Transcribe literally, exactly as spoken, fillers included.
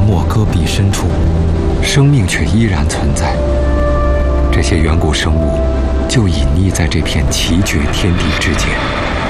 漠戈壁深处，生命却依然存在。这些远古生物就隐匿在这片奇绝天地之间。